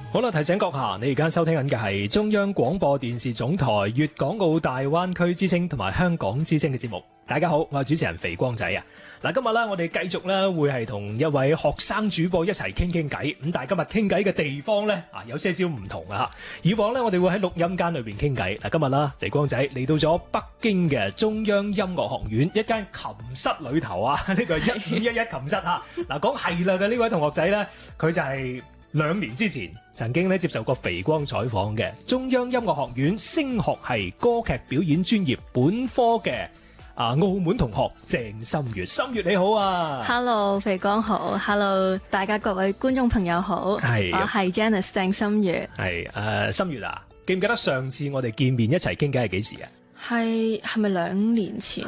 好啦，提醒閣下，你而家收聽緊嘅係中央廣播電視總台粵港澳大灣區之聲同埋香港之聲嘅節目。大家好，我係主持人肥光仔啊！嗱，今日咧我哋繼續咧會係同一位學生主播一齊傾偈。咁但係今日傾偈嘅地方咧有些少唔同啊！以往咧我哋會喺錄音間裏邊傾偈，嗱今日啦，肥光仔嚟到咗北京嘅中央音樂學院一間琴室裏頭啊！呢個係1511琴室啊！嗱，講係啦嘅呢位同學仔咧，佢就係2年之前曾經咧接受過肥光採訪嘅中央音樂學院聲學系歌劇表演專業本科嘅澳門同學鄭心月。心月你好啊 Hello 肥光好 Hello 大家各位觀眾朋友好，我係 Janice 鄭心月。 係心月啊，記唔記得上次我哋見面一齊傾偈係幾時啊？ 係咪2年前